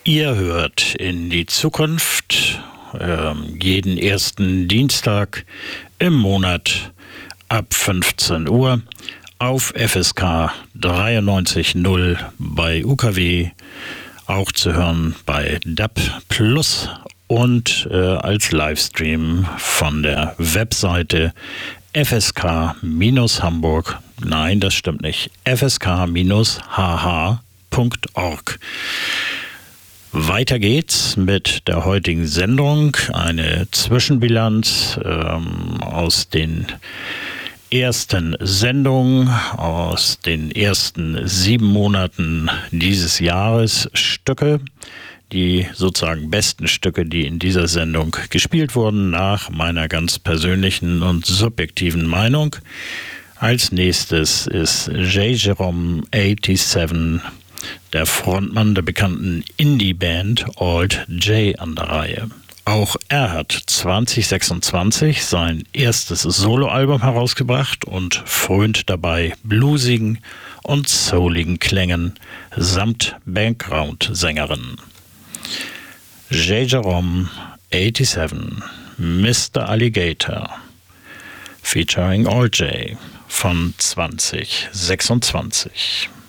Ihr hört in die Zukunft jeden ersten Dienstag im Monat ab 15 Uhr auf FSK 93.0 bei UKW, auch zu hören bei DAB Plus und als Livestream von der Webseite FSK-Hamburg. Nein, das stimmt nicht. FSK-hh.org. Weiter geht's mit der heutigen Sendung. Eine Zwischenbilanz aus den ersten Sendungen, aus den ersten 7 Monaten dieses Jahres. Stücke, die sozusagen besten Stücke, die in dieser Sendung gespielt wurden, nach meiner ganz persönlichen und subjektiven Meinung. Als nächstes ist J. Jerome 87, der Frontmann der bekannten Indie-Band Alt J, an der Reihe. Auch er hat 2026 sein erstes Soloalbum herausgebracht und frönt dabei bluesigen und souligen Klängen samt Background-Sängerin. J. Jerome 87, Mr. Alligator, featuring Alt J von 2026.